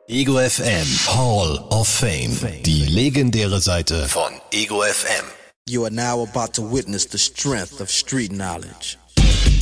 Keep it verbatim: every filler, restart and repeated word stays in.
Ego F M Hall of Fame. Die legendäre Seite von Ego F M. You are now about to witness the strength of street knowledge.